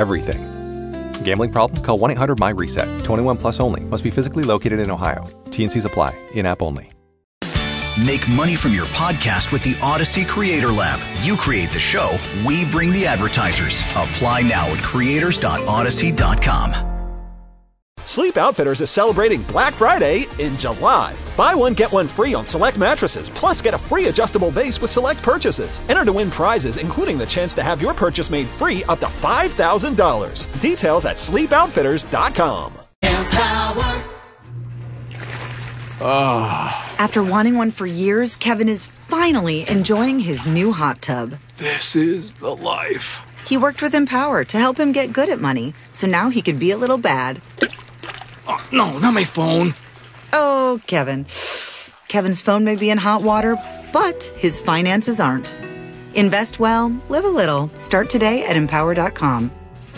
everything. Gambling problem? Call 1-800-MY-RESET. 21 plus only. Must be physically located in Ohio. T&Cs apply. In-app only. Make money from your podcast with the Odyssey Creator Lab. You create the show, we bring the advertisers. Apply now at creators.odyssey.com. Sleep Outfitters is celebrating Black Friday in July. Buy one, get one free on select mattresses, plus get a free adjustable base with select purchases. Enter to win prizes, including the chance to have your purchase made free up to $5,000. Details at sleepoutfitters.com. Empower. After wanting one for years, Kevin is finally enjoying his new hot tub. This is the life. He worked with Empower to help him get good at money, so now he could be a little bad. Oh, no, not my phone. Oh, Kevin. Kevin's phone may be in hot water, but his finances aren't. Invest well, live a little. Start today at Empower.com.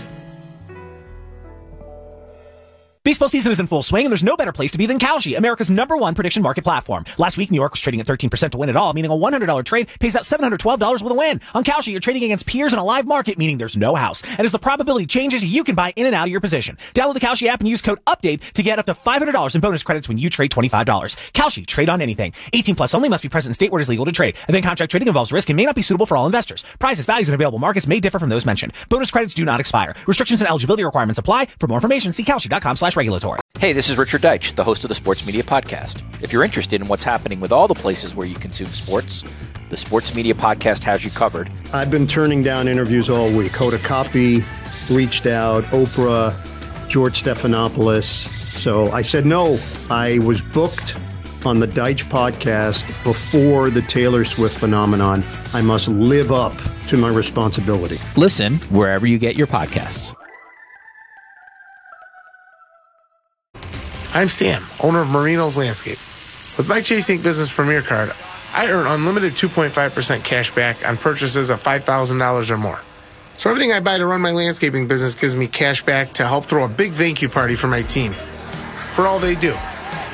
Baseball season is in full swing, and there's no better place to be than Kalshi, America's #1 prediction market platform. Last week, New York was trading at 13% to win it all, meaning a $100 trade pays out $712 with a win. On Kalshi, you're trading against peers in a live market, meaning there's no house. And as the probability changes, you can buy in and out of your position. Download the Kalshi app and use code UPDATE to get up to $500 in bonus credits when you trade $25. Kalshi, trade on anything. 18 plus only, must be present in state where it is legal to trade. Event contract trading involves risk and may not be suitable for all investors. Prices, values, and available markets may differ from those mentioned. Bonus credits do not expire. Restrictions and eligibility requirements apply. For more information, see Kalshi.com/regulatory. Hey, this is Richard Deitch, the host of the Sports Media Podcast. If you're interested in what's happening with all the places where you consume sports, the Sports Media Podcast has you covered. I've been turning down interviews all week. Hoda Kotb reached out, Oprah, George Stephanopoulos. So I said no. I was booked on the Deitch podcast before the Taylor Swift phenomenon. I must live up to my responsibility. Listen wherever you get your podcasts. I'm Sam, owner of Marino's Landscape. With my Chase Ink Business Premier Card, I earn unlimited 2.5% cash back on purchases of $5,000 or more. So everything I buy to run my landscaping business gives me cash back to help throw a big thank you party for my team. For all they do.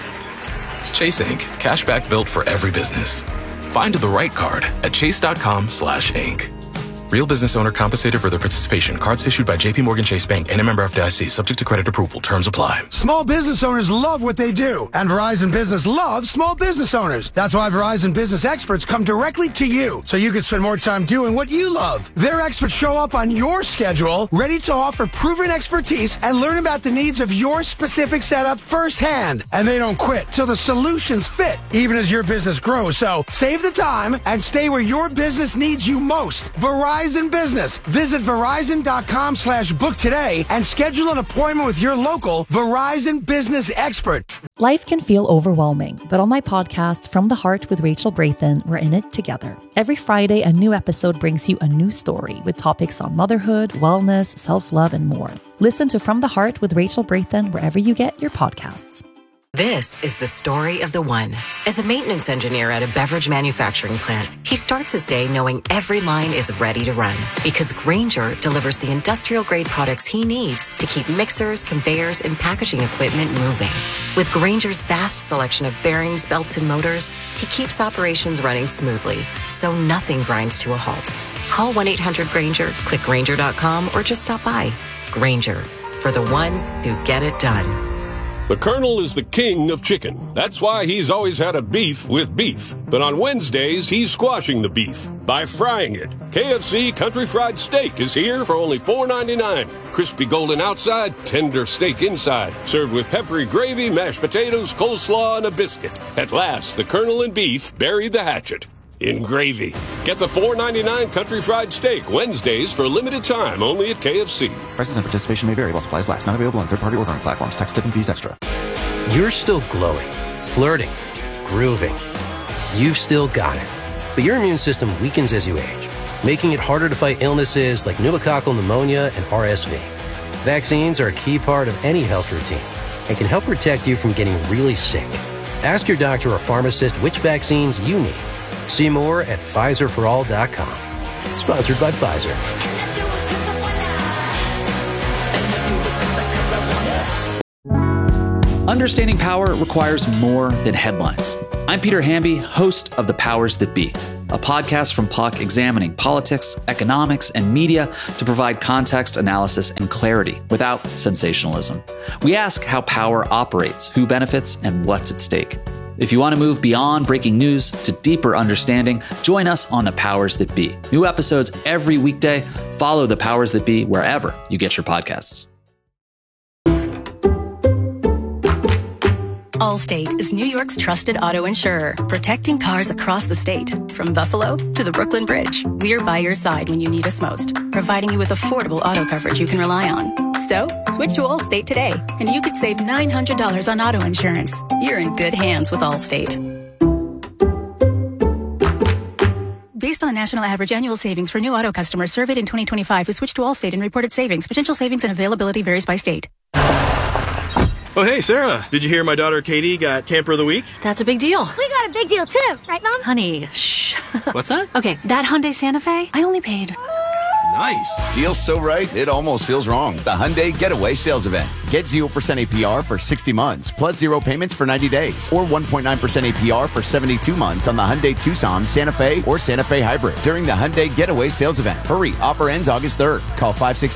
Chase Ink. Cash back built for every business. Find the right card at chase.com/ink. Real business owner compensated for their participation. Cards issued by J.P. Morgan Chase Bank and a member FDIC. Subject to credit approval. Terms apply. Small business owners love what they do, and Verizon Business loves small business owners. That's why Verizon Business experts come directly to you, so you can spend more time doing what you love. Their experts show up on your schedule, ready to offer proven expertise and learn about the needs of your specific setup firsthand. And they don't quit till the solutions fit, even as your business grows. So save the time and stay where your business needs you most. Verizon Business. Visit Verizon.com/book today and schedule an appointment with your local Verizon Business expert. Life can feel overwhelming, but on my podcast, From the Heart with Rachel Brayton, we're in it together. Every Friday, a new episode brings you a new story with topics on motherhood, wellness, self-love, and more. Listen to From the Heart with Rachel Brayton wherever you get your podcasts. This is the story of the one. As a maintenance engineer at a beverage manufacturing plant, he starts his day knowing every line is ready to run because Grainger delivers the industrial-grade products he needs to keep mixers, conveyors, and packaging equipment moving. With Grainger's vast selection of bearings, belts, and motors, he keeps operations running smoothly, so nothing grinds to a halt. Call 1-800-GRAINGER, click Grainger.com, or just stop by. Grainger, for the ones who get it done. The Colonel is the king of chicken. That's why he's always had a beef with beef. But on Wednesdays, he's squashing the beef by frying it. KFC Country Fried Steak is here for only $4.99. Crispy golden outside, tender steak inside. Served with peppery gravy, mashed potatoes, coleslaw, and a biscuit. At last, the Colonel and beef buried the hatchet in gravy. Get the $4.99 Country Fried Steak Wednesdays for a limited time only at KFC. Prices and participation may vary while supplies last. Not available on third-party ordering platforms. Tax, tip, and fees extra. You're still glowing, flirting, grooving. You've still got it. But your immune system weakens as you age, making it harder to fight illnesses like pneumococcal pneumonia and RSV. Vaccines are a key part of any health routine and can help protect you from getting really sick. Ask your doctor or pharmacist which vaccines you need. See more at PfizerForAll.com. Sponsored by Pfizer. Understanding power requires more than headlines. I'm Peter Hamby, host of The Powers That Be, a podcast from Puck examining politics, economics, and media to provide context, analysis, and clarity without sensationalism. We ask how power operates, who benefits, and what's at stake. If you want to move beyond breaking news to deeper understanding, join us on The Powers That Be. New episodes every weekday. Follow The Powers That Be wherever you get your podcasts. Allstate is New York's trusted auto insurer, protecting cars across the state. From Buffalo to the Brooklyn Bridge, we're by your side when you need us most, providing you with affordable auto coverage you can rely on. So, switch to Allstate today, and you could save $900 on auto insurance. You're in good hands with Allstate. Based on the national average annual savings for new auto customers surveyed in 2025 who switched to Allstate and reported savings, potential savings and availability varies by state. Oh, hey, Sarah. Did you hear my daughter Katie got Camper of the Week? That's a big deal. We got a big deal, too. Right, Mom? Honey, shh. What's that? Okay, that Hyundai Santa Fe, I only paid... Nice. Deal's so right, it almost feels wrong. The Hyundai Getaway Sales Event. Get 0% APR for 60 months, plus 0 payments for 90 days, or 1.9% APR for 72 months on the Hyundai Tucson, Santa Fe, or Santa Fe Hybrid during the Hyundai Getaway Sales Event. Hurry, offer ends August 3rd. Call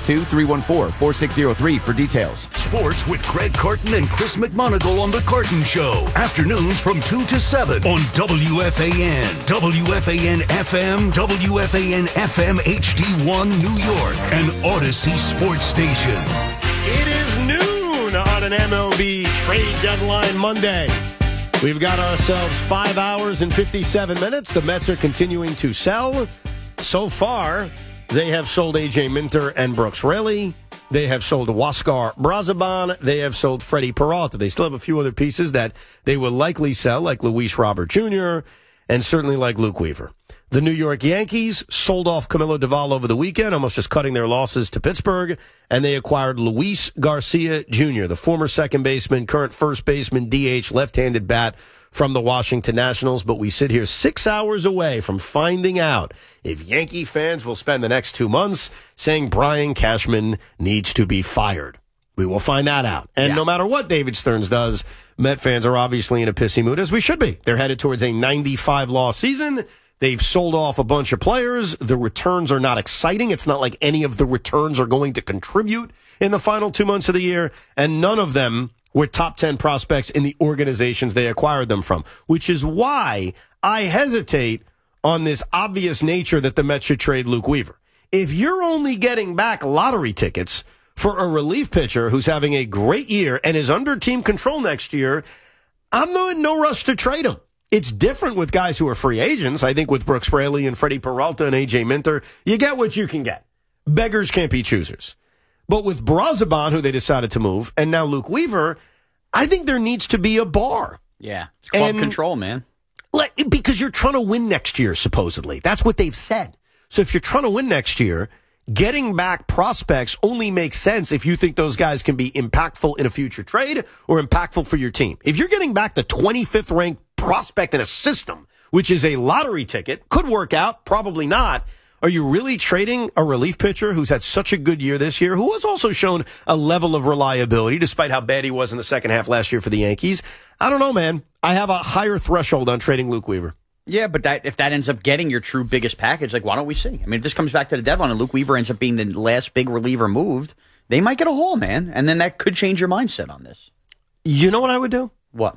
562-314-4603 for details. Sports with Greg Carton and Chris McMonagle on The Carton Show. Afternoons from 2 to 7 on WFAN, WFAN FM, WFAN FM HD1 New York, and Odyssey Sports Station. It is noon on an MLB trade deadline Monday. We've got ourselves 5 hours and 57 minutes. The Mets are continuing to sell. So far, they have sold A.J. Minter and Brooks Raley. They have sold Huascar Brazoban. They have sold Freddie Peralta. They still have a few other pieces that they will likely sell, like Luis Robert Jr. and certainly like Luke Weaver. The New York Yankees sold off Camilo Doval over the weekend, almost just cutting their losses to Pittsburgh, and they acquired Luis Garcia Jr., the former second baseman, current first baseman, DH, left-handed bat from the Washington Nationals. But we sit here 6 hours away from finding out if Yankee fans will spend the next 2 months saying Brian Cashman needs to be fired. We will find that out. And no matter what David Stearns does, Met fans are obviously in a pissy mood, as we should be. They're headed towards a 95-loss season. They've sold off a bunch of players. The returns are not exciting. It's not like any of the returns are going to contribute in the final 2 months of the year. And none of them were top 10 prospects in the organizations they acquired them from, which is why I hesitate on this obvious nature that the Mets should trade Luke Weaver. If you're only getting back lottery tickets for a relief pitcher who's having a great year and is under team control next year, I'm in no rush to trade him. It's different with guys who are free agents. I think with Brooks Raley and Freddie Peralta and A.J. Minter, you get what you can get. Beggars can't be choosers. But with Brazoban, who they decided to move, and now Luke Weaver, I think there needs to be a bar. Yeah, it's club control, man. Because you're trying to win next year, supposedly. That's what they've said. So if you're trying to win next year, getting back prospects only makes sense if you think those guys can be impactful in a future trade or impactful for your team. If you're getting back the 25th ranked prospect in a system, which is a lottery ticket, could work out, probably not. Are you really trading a relief pitcher who's had such a good year this year, who has also shown a level of reliability, despite how bad he was in the second half last year for the Yankees? I don't know, man. I have a higher threshold on trading Luke Weaver. Yeah, but if that ends up getting your true biggest package, why don't we see? I mean, if this comes back to the deadline and Luke Weaver ends up being the last big reliever moved, they might get a haul, man. And then that could change your mindset on this. You know what I would do? What?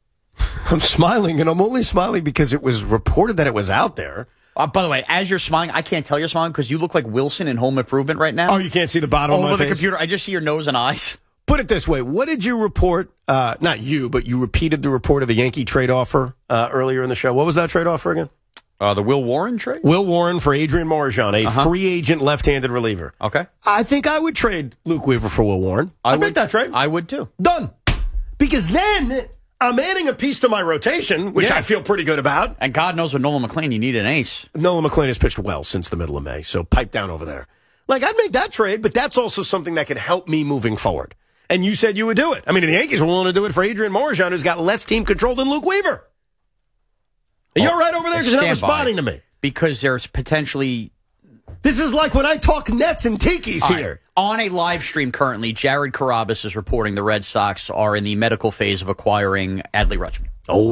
I'm smiling, and I'm only smiling because it was reported that it was out there. By the way, as you're smiling, I can't tell you're smiling because you look like Wilson in Home Improvement right now. Oh, you can't see the bottom of my face? Over the computer, I just see your nose and eyes. Put it this way. What did you report? Not you, but you repeated the report of the Yankee trade offer earlier in the show. What was that trade offer again? The Will Warren trade? Will Warren for Adrian Marjan, a free agent left-handed reliever. Okay. I think I would trade Luke Weaver for Will Warren. I'd make that trade. I would too. Done. Because then I'm adding a piece to my rotation, which I feel pretty good about. And God knows with Nolan McLean, you need an ace. Nolan McLean has pitched well since the middle of May, so pipe down over there. I'd make that trade, but that's also something that can help me moving forward. And you said you would do it. I mean, the Yankees were willing to do it for Adrian Marjan, who's got less team control than Luke Weaver. Are you all right over there? Because you're not responding to me. Because there's potentially This is like when I talk Nets and Tiki's here. On a live stream currently, Jared Carrabis is reporting the Red Sox are in the medical phase of acquiring Adley Rutschman.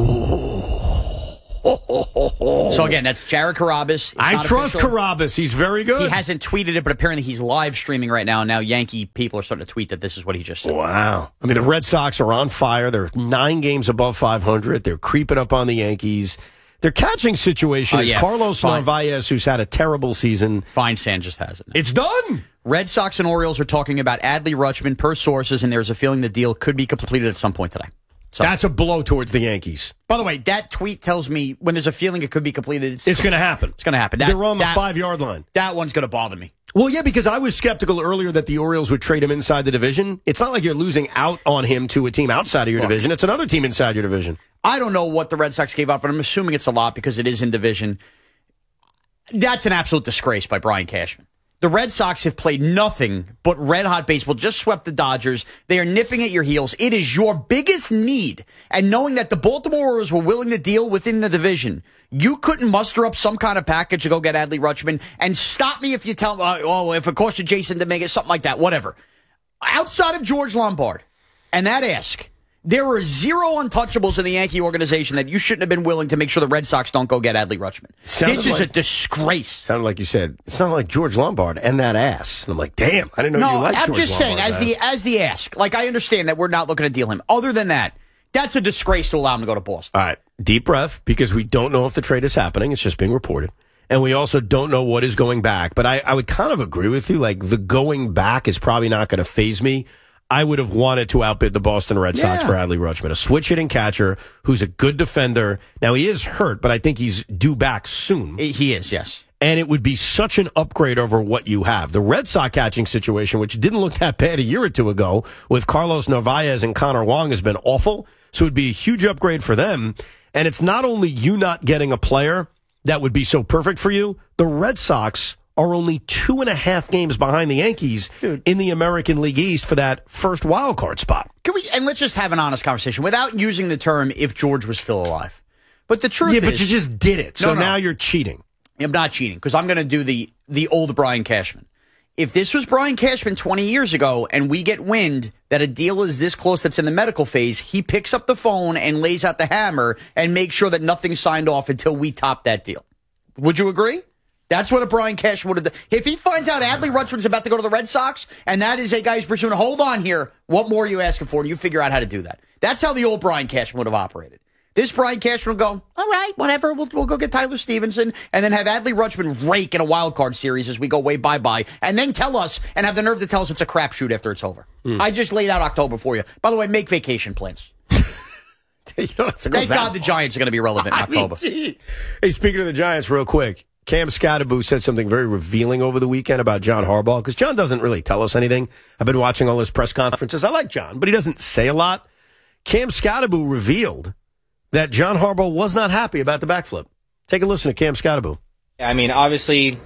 So again, that's Jared Carrabis. I trust Carrabis. He's very good. He hasn't tweeted it, but apparently he's live streaming right now. And now Yankee people are starting to tweet that this is what he just said. Wow. I mean, the Red Sox are on fire. They're 9 games above 500. They're creeping up on the Yankees. Their catching situation is Carlos Narvaez, who's had a terrible season. Feinsand just has it now. It's done. Red Sox and Orioles are talking about Adley Rutschman per sources, and there's a feeling the deal could be completed at some point today. So, that's a blow towards the Yankees. By the way, that tweet tells me when there's a feeling it could be completed. It's going to happen. It's going to happen. They're on the 5-yard line. That one's going to bother me. Well, yeah, because I was skeptical earlier that the Orioles would trade him inside the division. It's not like you're losing out on him to a team outside of your division. It's another team inside your division. I don't know what the Red Sox gave up, but I'm assuming it's a lot because it is in division. That's an absolute disgrace by Brian Cashman. The Red Sox have played nothing but red-hot baseball, just swept the Dodgers. They are nipping at your heels. It is your biggest need. And knowing that the Baltimore Orioles were willing to deal within the division, you couldn't muster up some kind of package to go get Adley Rutschman. And stop me if you tell me, if it cost you Jason Dominguez, something like that, whatever. Outside of George Lombard and that ask, there are 0 untouchables in the Yankee organization that you shouldn't have been willing to make sure the Red Sox don't go get Adley Rutschman. This is a disgrace. Sounded like you said, it's not like George Lombard and that ass. And I'm like, damn, I didn't know you liked George Lombard. I'm just saying, as the ask, like I understand that we're not looking to deal him. Other than that, that's a disgrace to allow him to go to Boston. All right, deep breath, because we don't know if the trade is happening. It's just being reported. And we also don't know what is going back. But I would kind of agree with you. Like, the going back is probably not going to faze me. I would have wanted to outbid the Boston Red Sox for Adley Rutschman, a switch-hitting catcher who's a good defender. Now, he is hurt, but I think he's due back soon. He is, yes. And it would be such an upgrade over what you have. The Red Sox catching situation, which didn't look that bad a year or two ago, with Carlos Narvaez and Connor Wong, has been awful. So it would be a huge upgrade for them. And it's not only you not getting a player that would be so perfect for you, the Red Sox are only 2.5 games behind the Yankees in the American League East for that first wild card spot. And let's just have an honest conversation without using the term if George was still alive. But the truth is... Yeah, but you just did it. So now you're cheating. I'm not cheating because I'm going to do the old Brian Cashman. If this was Brian Cashman 20 years ago and we get wind that a deal is this close that's in the medical phase, he picks up the phone and lays out the hammer and makes sure that nothing's signed off until we top that deal. Would you agree? That's what a Brian Cashman would have done. If he finds out Adley Rutschman's about to go to the Red Sox, and that is a guy who's pursuing, hold on here, what more are you asking for? And you figure out how to do that. That's how the old Brian Cashman would have operated. This Brian Cashman will go, all right, whatever, we'll go get Tyler Stevenson, and then have Adley Rutschman rake in a wild card series as we go way bye-bye, and then tell us, and have the nerve to tell us it's a crapshoot after it's over. I just laid out October for you. By the way, make vacation plans. You don't have to go Thank God the Giants are going to be relevant in October. Hey, speaking of the Giants, real quick, Cam Scatterbo said something very revealing over the weekend about John Harbaugh, because John doesn't really tell us anything. I've been watching all his press conferences. I like John, but he doesn't say a lot. Cam Scatterbo revealed that John Harbaugh was not happy about the backflip. Take a listen to Cam Scatterbo. I mean, obviously,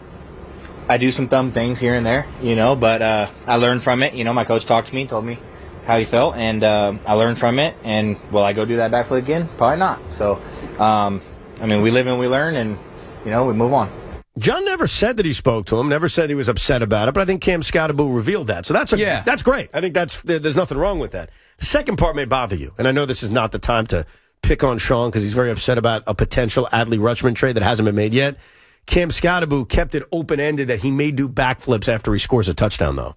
I do some dumb things here and there, but I learned from it. My coach talked to me, told me how he felt, and I learned from it. And will I go do that backflip again? Probably not. So, we live and we learn, and we move on. John never said that he spoke to him, never said he was upset about it, but I think Cam Scatterbo revealed that. So that's great. I think there's nothing wrong with that. The second part may bother you, and I know this is not the time to pick on Sean because he's very upset about a potential Adley Rutschman trade that hasn't been made yet. Cam Scatterbo kept it open-ended that he may do backflips after he scores a touchdown, though.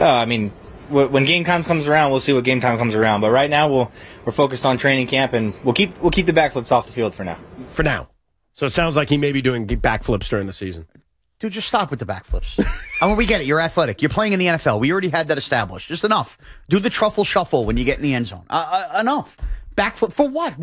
When game time comes around, we'll see what game time comes around. But right now, we're focused on training camp, and we'll keep the backflips off the field for now. For now. So it sounds like he may be doing backflips during the season. Dude, just stop with the backflips. We get it. You're athletic. You're playing in the NFL. We already had that established. Just enough. Do the truffle shuffle when you get in the end zone. Enough. Backflip for what?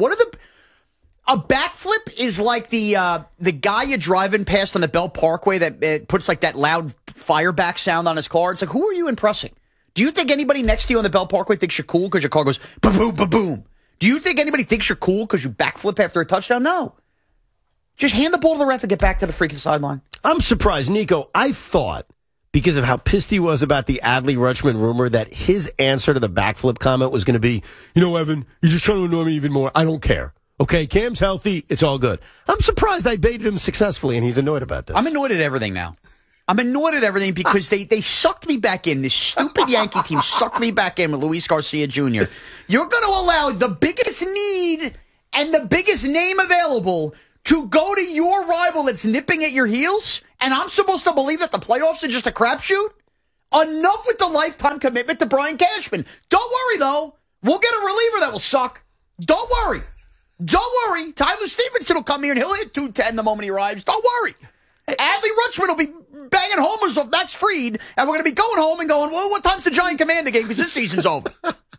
A backflip is like the guy you're driving past on the Bell Parkway that puts like that loud fireback sound on his car. It's like, who are you impressing? Do you think anybody next to you on the Bell Parkway thinks you're cool because your car goes ba-boom, ba-boom? Do you think anybody thinks you're cool because you backflip after a touchdown? No. Just hand the ball to the ref and get back to the freaking sideline. I'm surprised, Nico. I thought, because of how pissed he was about the Adley Rutschman rumor, that his answer to the backflip comment was going to be, Evan, you're just trying to annoy me even more. I don't care. Okay, Cam's healthy. It's all good. I'm surprised I baited him successfully, and he's annoyed about this. I'm annoyed at everything now. I'm annoyed at everything because they sucked me back in. This stupid Yankee team sucked me back in with Luis Garcia Jr. You're going to allow the biggest need and the biggest name available to go to your rival that's nipping at your heels? And I'm supposed to believe that the playoffs are just a crapshoot? Enough with the lifetime commitment to Brian Cashman. Don't worry, though. We'll get a reliever that will suck. Don't worry. Don't worry. Tyler Stevenson will come here and he'll hit 210 the moment he arrives. Don't worry. Adley Rutschman will be banging homers off Max Fried, and we're going to be going home and going, well, what time's the Giant Commander game? Because this season's over.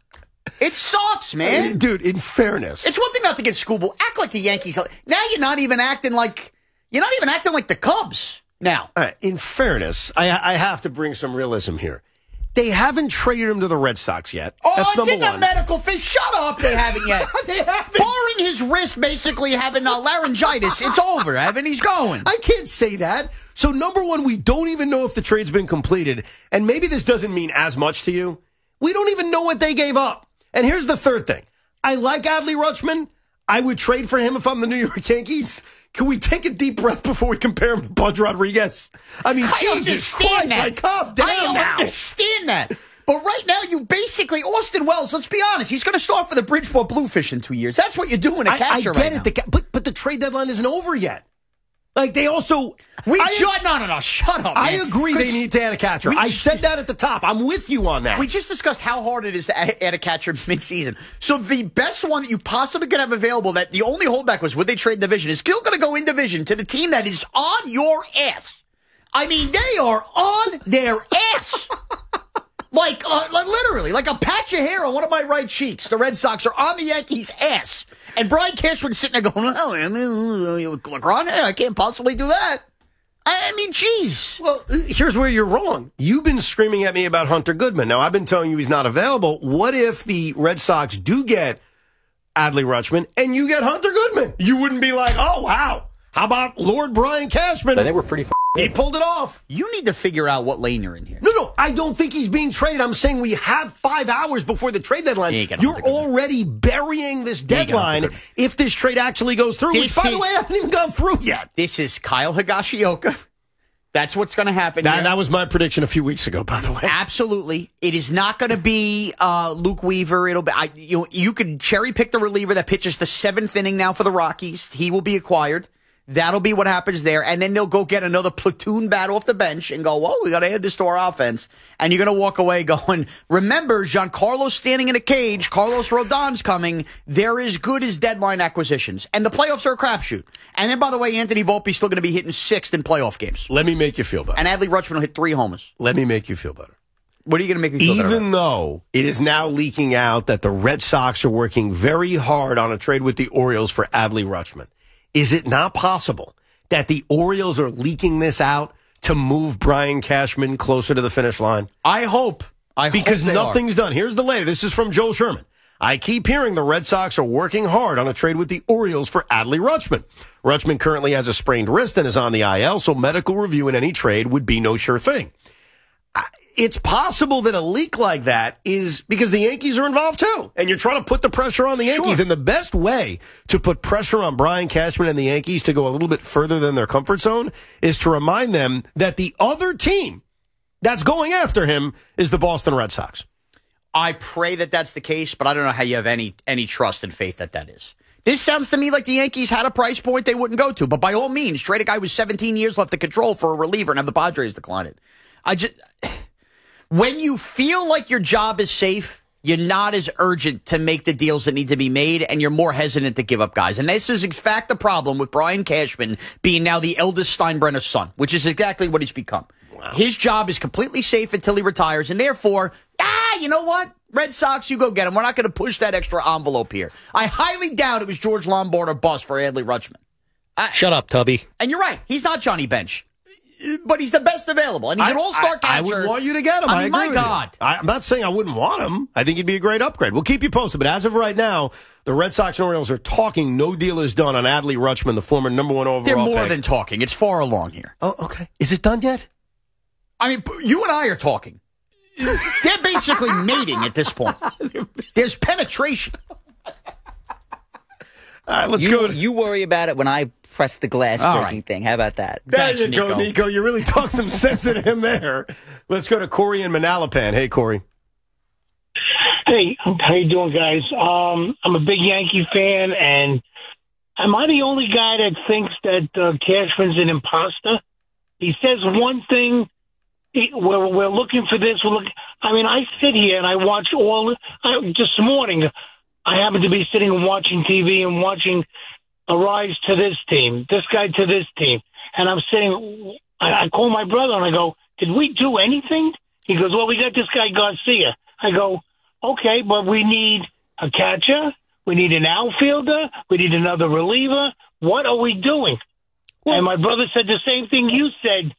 It sucks, man. Dude, in fairness. It's one thing not to get schoolball. Act like the Yankees. Now you're not even acting like the Cubs now. In fairness, I have to bring some realism here. They haven't traded him to the Red Sox yet. Oh, That's it's number in one. the medical phase. Shut up, they haven't yet. They haven't. Barring his wrist basically having laryngitis, it's over, Evan. He's going. I can't say that. So, number one, we don't even know if the trade's been completed. And maybe this doesn't mean as much to you. We don't even know what they gave up. And here's the third thing. I like Adley Rutschman. I would trade for him if I'm the New York Yankees. Can we take a deep breath before we compare him to Bud Rodriguez? I mean, Jesus Christ, like, calm down I understand that. But right now, you basically, Austin Wells, let's be honest, he's going to start for the Bridgeport Bluefish in 2 years. That's what you're doing at catcher I get it, but the trade deadline isn't over yet. Like, they also... No, shut up, man. I agree they need to add a catcher. I said that at the top. I'm with you on that. We just discussed how hard it is to add a catcher midseason. So the best one that you possibly could have available, that the only holdback was would they trade division, is still going to go in division to the team that is on your ass. I mean, they are on their ass. Like, literally, like a patch of hair on one of my right cheeks. The Red Sox are on the Yankees' ass. And Brian Cashman's sitting there going, oh, I mean, LeGrand, I can't possibly do that. I mean, geez. Well, here's where you're wrong. You've been screaming at me about Hunter Goodman. Now, I've been telling you he's not available. What if the Red Sox do get Adley Rutschman and you get Hunter Goodman? You wouldn't be like, oh, wow. How about Lord Brian Cashman? I think we're pretty He pulled it off. You need to figure out what lane you're in here. No, I don't think he's being traded. I'm saying we have 5 hours before the trade deadline. You're already burying this deadline if this trade actually goes through, which, by the way, hasn't even gone through yet. This is Kyle Higashioka. That's what's going to happen. That was my prediction a few weeks ago, by the way. Absolutely. It is not going to be Luke Weaver. It'll be you could cherry pick the reliever that pitches the 7th inning now for the Rockies. He will be acquired. That'll be what happens there. And then they'll go get another platoon bat off the bench and go, whoa, we got to add this to our offense. And you're going to walk away going, remember, Giancarlo's standing in a cage. Carlos Rodon's coming. They're as good as deadline acquisitions. And the playoffs are a crapshoot. And then, by the way, Anthony Volpe's still going to be hitting 6th in playoff games. Let me make you feel better. And Adley Rutschman will hit 3 homers. Let me make you feel better. What are you going to make me feel better? Even though it is now leaking out that the Red Sox are working very hard on a trade with the Orioles for Adley Rutschman, is it not possible that the Orioles are leaking this out to move Brian Cashman closer to the finish line? I hope. Because nothing's done. Here's the latest. This is from Joel Sherman. I keep hearing the Red Sox are working hard on a trade with the Orioles for Adley Rutschman. Rutschman currently has a sprained wrist and is on the IL, so medical review in any trade would be no sure thing. It's possible that a leak like that is because the Yankees are involved too. And you're trying to put the pressure on the Yankees. Sure. And the best way to put pressure on Brian Cashman and the Yankees to go a little bit further than their comfort zone is to remind them that the other team that's going after him is the Boston Red Sox. I pray that that's the case, but I don't know how you have any trust and faith that is. This sounds to me like the Yankees had a price point they wouldn't go to. But by all means, trade a guy with 17 years left to control for a reliever and have the Padres decline it. When you feel like your job is safe, you're not as urgent to make the deals that need to be made, and you're more hesitant to give up guys. And this is, in fact, the problem with Brian Cashman being now the eldest Steinbrenner's son, which is exactly what he's become. Wow. His job is completely safe until he retires, and therefore, you know what? Red Sox, you go get him. We're not going to push that extra envelope here. I highly doubt it was George Lombard or bust for Adley Rutschman. Shut up, Tubby. And you're right. He's not Johnny Bench. But he's the best available, and he's an all-star catcher. I would want you to get him. I mean, my God. I'm not saying I wouldn't want him. I think he'd be a great upgrade. We'll keep you posted, but as of right now, the Red Sox and Orioles are talking. No deal is done on Adley Rutschman, the former number 1 overall They're more pick. than talking. It's far along here. Oh, okay. Is it done yet? I mean, you and I are talking. They're basically mating at this point. There's penetration. All right, let's go. You worry about it when I press the glass breaking thing. How about that? There you go, Nico. You really talk some sense into him there. Let's go to Corey in Manalapan. Hey, Corey. Hey, how you doing, guys? I'm a big Yankee fan, and am I the only guy that thinks that Cashman's an imposter? He says one thing, we're looking for this. I sit here and I watch this morning, I happen to be sitting and watching TV and watching a rise to this team, this guy to this team. And I'm sitting, I call my brother and I go, did we do anything? He goes, well, we got this guy Garcia. I go, okay, but we need a catcher. We need an outfielder. We need another reliever. What are we doing? Well, and my brother said the same thing you said.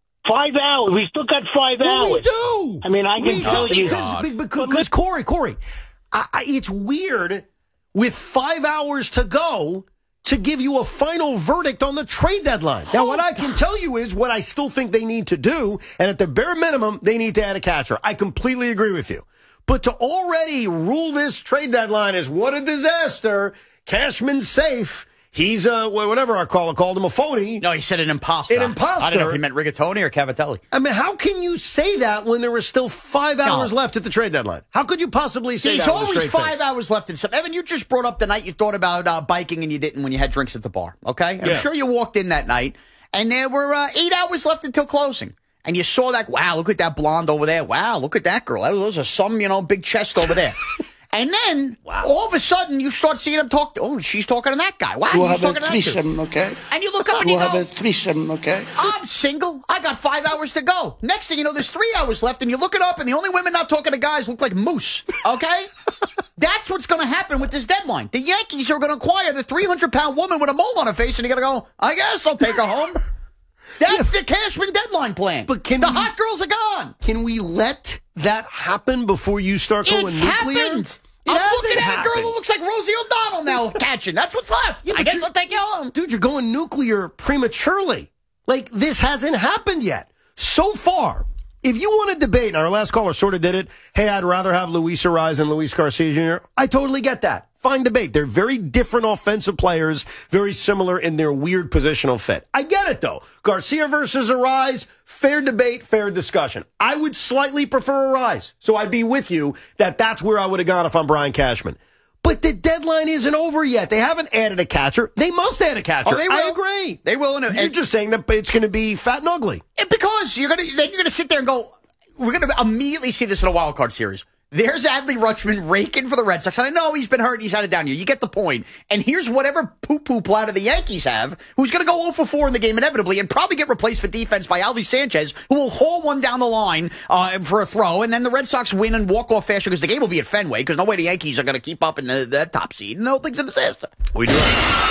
5 hours. We still got 5 hours. We do. I mean, I can tell you. Because Corey, it's weird with 5 hours to go to give you a final verdict on the trade deadline. Now, what I can tell you is what I still think they need to do, and at the bare minimum, they need to add a catcher. I completely agree with you. But to already rule this trade deadline as what a disaster, Cashman's safe. He's whatever our caller called him, a phony. No, he said an imposter. An imposter. I don't know if he meant Rigatoni or Cavatelli. I mean, how can you say that when there was still 5 hours left at the trade deadline? How could you possibly say There's that? There's always 5 hours left in some. Evan, you just brought up the night you thought about biking and you didn't when you had drinks at the bar. Okay, I'm sure you walked in that night and there were 8 hours left until closing. And you saw that, wow, look at that blonde over there. Wow, look at that girl. Those are some, big chest over there. And then, all of a sudden, you start seeing them talk. Oh, she's talking to that guy. Wow, we'll he's have talking a to threesome, that okay? And you look up and you we'll go, have a threesome, okay? I'm single. I got 5 hours to go. Next thing you know, there's 3 hours left, and you look it up, and the only women not talking to guys look like moose, okay? That's what's going to happen with this deadline. The Yankees are going to acquire the 300-pound woman with a mole on her face, and you're going to go, I guess I'll take her home. That's the Cashman deadline plan. But the hot girls are gone. Can we let that happen before you start going nuclear? Happened. I'm looking at a girl who looks like Rosie O'Donnell now catching. That's what's left. I guess I'll take you home. Dude, you're going nuclear prematurely. Like, this hasn't happened yet. So far, if you want to debate, and our last caller sort of did it, hey, I'd rather have Luis Arraez than Luis Garcia Jr., I totally get that. Fine debate. They're very different offensive players, very similar in their weird positional fit. I get it, though. Garcia versus Arraez, fair debate, fair discussion. I would slightly prefer Arraez, so I'd be with you that that's where I would have gone if I'm Brian Cashman. But the deadline isn't over yet. They haven't added a catcher. They must add a catcher. Oh, they will. I agree. They will. You're just saying that it's going to be fat and ugly. Because you're going to sit there and go, we're going to immediately see this in a wild card series. There's Adley Rutschman raking for the Red Sox. And I know he's been hurt. He's had it down here. You get the point. And here's whatever poo-poo platter the Yankees have, who's going to go 0 for 4 in the game inevitably and probably get replaced for defense by Alvy Sanchez, who will haul one down the line for a throw. And then the Red Sox win and walk off faster because the game will be at Fenway because no way the Yankees are going to keep up in that top seed. No thing's a disaster. We do.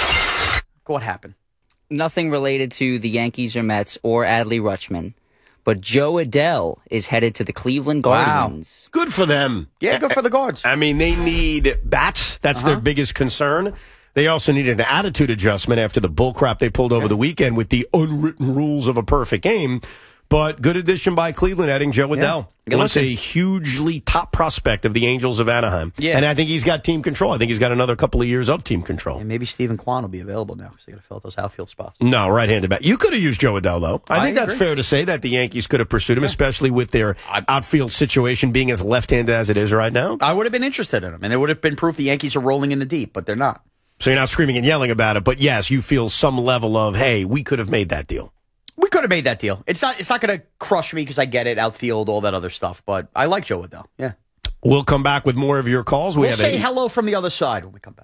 What happened? Nothing related to the Yankees or Mets or Adley Rutschman. But Joe Adell is headed to the Cleveland Guardians. Wow. Good for them. Yeah, good for the Guards. I mean, they need bats. That's their biggest concern. They also needed an attitude adjustment after the bullcrap they pulled over the weekend with the unwritten rules of a perfect game. But good addition by Cleveland, adding Joe Adell. He's a hugely top prospect of the Angels of Anaheim. Yeah. And I think he's got team control. I think he's got another couple of years of team control. And maybe Stephen Kwan will be available now, so you got to fill out those outfield spots. No, right-handed bat. You could have used Joe Adell, though. I think that's fair to say that the Yankees could have pursued him, especially with their outfield situation being as left-handed as it is right now. I would have been interested in him, and there would have been proof the Yankees are rolling in the deep, but they're not. So you're not screaming and yelling about it, but yes, you feel some level of, hey, we could have made that deal. We could have made that deal. It's not going to crush me because I get it, outfield, all that other stuff. But I like Joe Adell. Yeah. We'll come back with more of your calls. We'll say hello from the other side when we come back.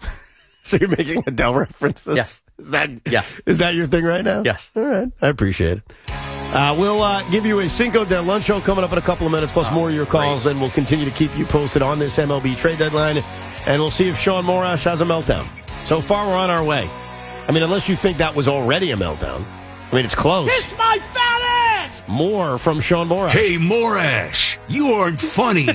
So you're making Adell references? Yes. Is that your thing right now? Yes. All right. I appreciate it. We'll give you a Cinco de Luncho coming up in a couple of minutes, plus more of your calls. Then we'll continue to keep you posted on this MLB trade deadline. And we'll see if Sean Morash has a meltdown. So far, we're on our way. I mean, unless you think that was already a meltdown. I mean, it's close. Kiss my fat ass! More from Sean Morash. Hey, Morash, you aren't funny.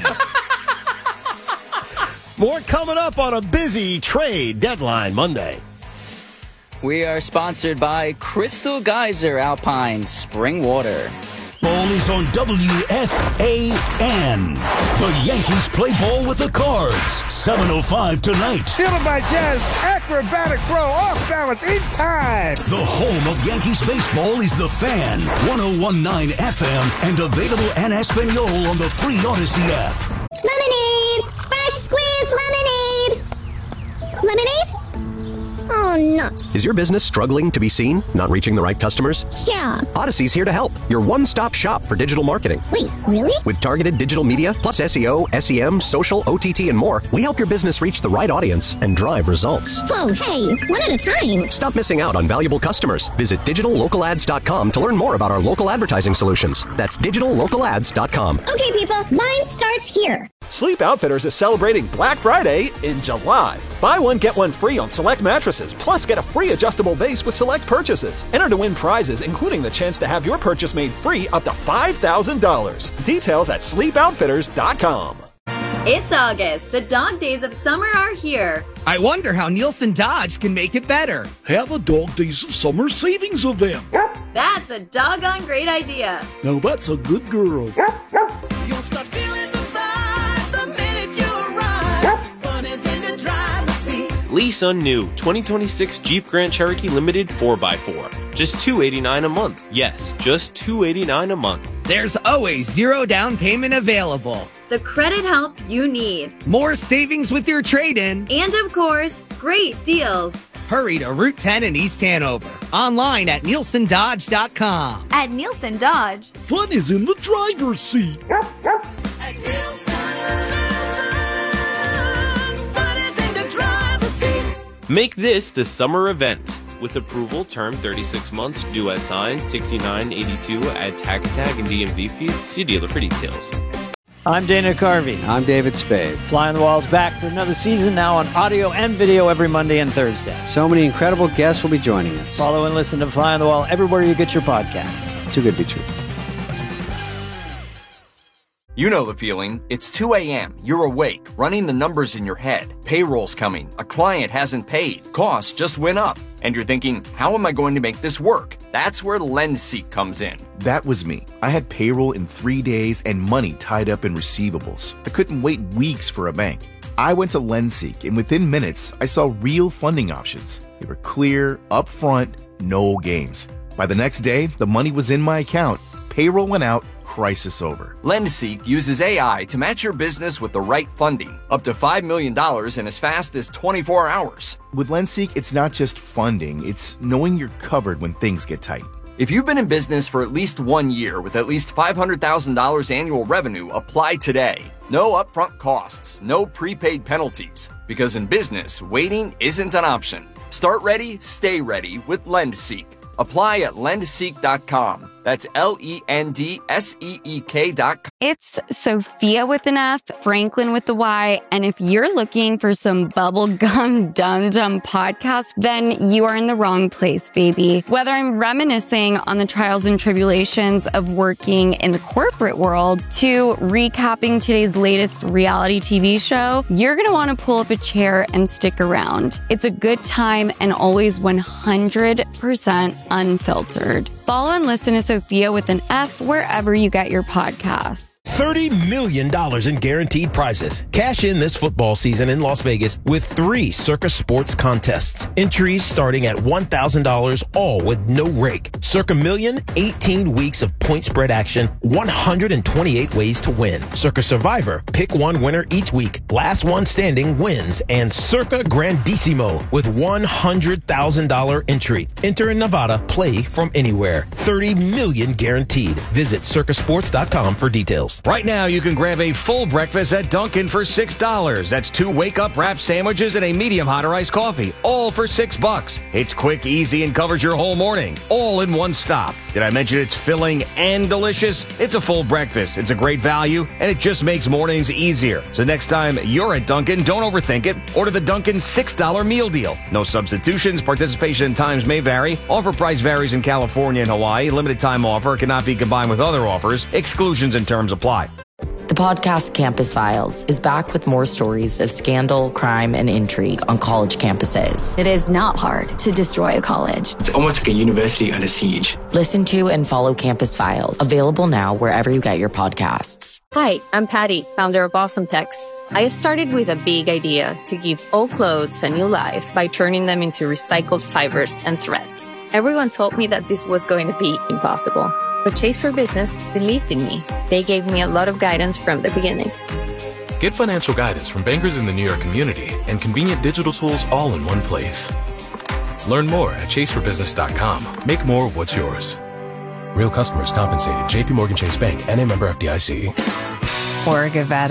More coming up on a busy trade deadline Monday. We are sponsored by Crystal Geyser Alpine Spring Water. Baseball is on WFAN. The Yankees play ball with the Cards. 7:05 tonight. Fielded by Jazz. Acrobatic throw. Off balance. In time. The home of Yankees baseball is The Fan. 101.9 FM and available en Espanol on the free Odyssey app. Lemonade! Fresh squeezed lemonade! Lemonade? Oh, nuts. Is your business struggling to be seen? Not reaching the right customers? Yeah. Odyssey's here to help. Your one-stop shop for digital marketing. Wait, really? With targeted digital media, plus SEO, SEM, social, OTT, and more, we help your business reach the right audience and drive results. Whoa, hey, one at a time. Stop missing out on valuable customers. Visit digitallocalads.com to learn more about our local advertising solutions. That's digitallocalads.com. Okay, people, mine starts here. Sleep Outfitters is celebrating Black Friday in July. Buy one, get one free on select mattresses, plus get a free adjustable base with select purchases. Enter to win prizes, including the chance to have your purchase made free up to $5,000. Details at sleepoutfitters.com. It's August. The dog days of summer are here. I wonder how Nielsen Dodge can make it better. Have a Dog Days of Summer savings event. That's a doggone great idea. Now that's a good girl. You'll start feeling the vibes the minute you arrive. Fun is in the driver's seat. Lease a new 2026 Jeep Grand Cherokee Limited 4x4. Just $289 a month. Yes, just $289 a month. There's always zero down payment available. The credit help you need. More savings with your trade-in. And of course, great deals. Hurry to Route 10 in East Hanover. Online at NielsenDodge.com. At Nielsen Dodge. Fun is in the driver's seat. At Nielsen, fun is in the driver's seat. Make this the summer event. With approval, term 36 months, due at sign, $69.82, add tag and DMV fees. See dealer for details. I'm Dana Carvey. I'm David Spade. Fly on the Wall's back for another season, now on audio and video every Monday and Thursday. So many incredible guests will be joining us. Follow and listen to Fly on the Wall everywhere you get your podcasts. Too good to be true. You know the feeling. It's 2 a.m. You're awake, running the numbers in your head. Payroll's coming. A client hasn't paid. Costs just went up. And you're thinking, how am I going to make this work? That's where LendSeek comes in. That was me. I had payroll in 3 days and money tied up in receivables. I couldn't wait weeks for a bank. I went to LendSeek, and within minutes, I saw real funding options. They were clear, upfront, no games. By the next day, the money was in my account. Payroll went out. Crisis over. LendSeek uses AI to match your business with the right funding, up to $5 million in as fast as 24 hours. With LendSeek, it's not just funding, it's knowing you're covered when things get tight. If you've been in business for at least 1 year with at least $500,000 annual revenue, apply today. No upfront costs, no prepaid penalties. Because in business, waiting isn't an option. Start ready, stay ready with LendSeek. Apply at lendseek.com. That's LENDSEEK.com. It's Sophia with an F, Franklin with the Y, and if you're looking for some bubblegum dum-dum podcast, then you are in the wrong place, baby. Whether I'm reminiscing on the trials and tribulations of working in the corporate world to recapping today's latest reality TV show, you're going to want to pull up a chair and stick around. It's a good time and always 100% unfiltered. Follow and listen to Sophia with an F wherever you get your podcasts. $30 million in guaranteed prizes. Cash in this football season in Las Vegas with 3 Circa Sports contests. Entries starting at $1,000, all with no rake. Circa Million, 18 weeks of point spread action, 128 ways to win. Circa Survivor, pick one winner each week. Last one standing wins. And Circa Grandissimo with $100,000 entry. Enter in Nevada, play from anywhere. 30 million guaranteed. Visit circasports.com for details. Right now, you can grab a full breakfast at Dunkin' for $6. That's 2 wake-up wrap sandwiches and a medium hot or iced coffee, all for $6. It's quick, easy, and covers your whole morning, all in one stop. Did I mention it's filling and delicious? It's a full breakfast. It's a great value, and it just makes mornings easier. So next time you're at Dunkin', don't overthink it. Order the Dunkin' $6 meal deal. No substitutions. Participation in times may vary. Offer price varies in California and Hawaii. Limited time offer cannot be combined with other offers. Exclusions and terms apply. The podcast Campus Files is back with more stories of scandal, crime, and intrigue on college campuses. It is not hard to destroy a college. It's almost like a university under siege. Listen to and follow Campus Files, available now wherever you get your podcasts. Hi, I'm Patty, founder of Awesome Tex. I started with a big idea to give old clothes a new life by turning them into recycled fibers and threads. Everyone told me that this was going to be impossible. But Chase for Business believed in me. They gave me a lot of guidance from the beginning. Get financial guidance from bankers in the New York community and convenient digital tools all in one place. Learn more at chaseforbusiness.com. Make more of what's yours. Real customers compensated. JPMorgan Chase Bank, NA member FDIC. Orgavet